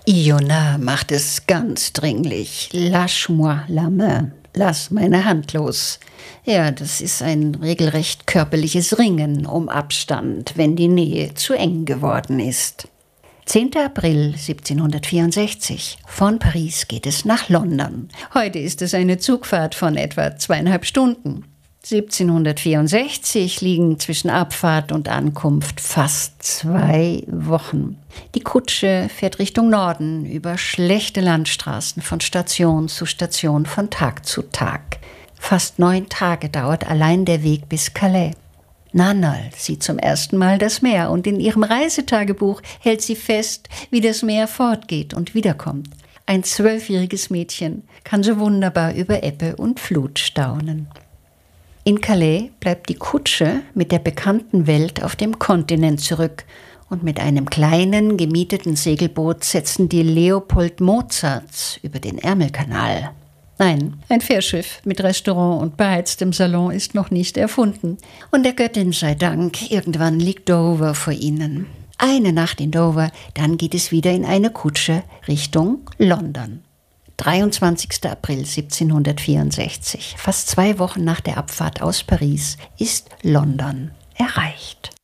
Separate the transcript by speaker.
Speaker 1: Iona macht es ganz dringlich. Lâche-moi la main. Lass meine Hand los. Ja, das ist ein regelrecht körperliches Ringen um Abstand, wenn die Nähe zu eng geworden ist. 10. April 1764. Von Paris geht es nach London. Heute ist es eine Zugfahrt von etwa 2,5 Stunden. 1764 liegen zwischen Abfahrt und Ankunft fast 2 Wochen. Die Kutsche fährt Richtung Norden über schlechte Landstraßen von Station zu Station, von Tag zu Tag. Fast 9 Tage dauert allein der Weg bis Calais. Nannerl sieht zum ersten Mal das Meer und in ihrem Reisetagebuch hält sie fest, wie das Meer fortgeht und wiederkommt. Ein 12-jähriges Mädchen kann so wunderbar über Ebbe und Flut staunen. In Calais bleibt die Kutsche mit der bekannten Welt auf dem Kontinent zurück und mit einem kleinen, gemieteten Segelboot setzen die Leopold Mozarts über den Ärmelkanal. Nein, ein Fährschiff mit Restaurant und beheiztem Salon ist noch nicht erfunden. Und der Göttin sei Dank, irgendwann liegt Dover vor ihnen. Eine Nacht in Dover, dann geht es wieder in eine Kutsche Richtung London. 23. April 1764, fast 2 Wochen nach der Abfahrt aus Paris, ist London erreicht.